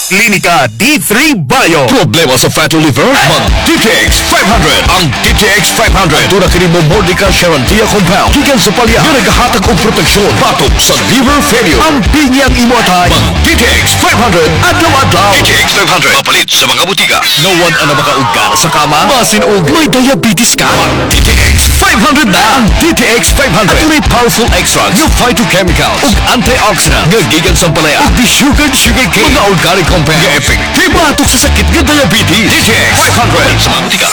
Klinika D3 Bio. Problema sa fatty liver? Mag DTX 500. Ang DTX 500 dura kini mo Mordica Sharantia compound gikan sa palya nga nagahatag og proteksyon batok sa liver failure. Ang pinyang imotay. Mag DTX 500 adlaw-adlaw. DTX 500 mapalit sa mga butika. No one ana makaugka sa kama basin og may diabetes ka. Mag DTX 500 na. Ang DTX 500 at may powerful extracts ng phytochemicals ug antioxidant nga gikan sa palaya ug sugar cane mga organic compound nga epektibo batok sa sakit nga diabetes. DTX 500 sa mga butika.